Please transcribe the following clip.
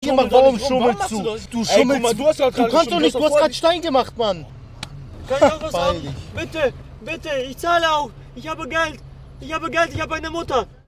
gemacht, warum schummelst du? Du schummelst, du hast kannst doch nicht, du hast gerade Stein gemacht, Mann. Kann ich auch was haben? Bitte, bitte, ich zahle auch. Ich habe Geld, ich habe eine Mutter.